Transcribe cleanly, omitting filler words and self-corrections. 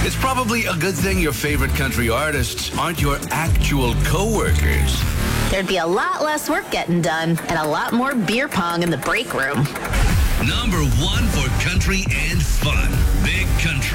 It's probably a good thing your favorite country artists aren't your actual co-workers. There'd be a lot less work getting done and a lot more beer pong in the break room. Number 1 for country and fun. Big Country.